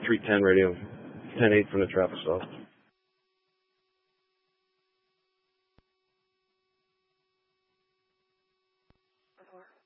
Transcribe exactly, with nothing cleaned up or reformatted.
three ten radio, ten eight from the traffic stop. Four.